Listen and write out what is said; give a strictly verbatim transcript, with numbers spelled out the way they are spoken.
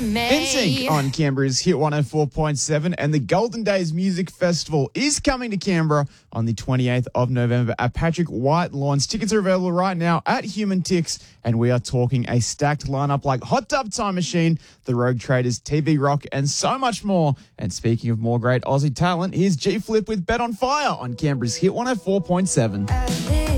N Sync on Canberra's Hit one oh four point seven, and the Golden Days Music Festival is coming to Canberra on the twenty-eighth of November at Patrick White Lawns. Tickets are available right now at Human Tix, and we are talking a stacked lineup like Hot Tub Time Machine, The Rogue Traders, T V Rock, and so much more. And speaking of more great Aussie talent, here's G Flip with Bet on Fire on Canberra's Hit one oh four point seven.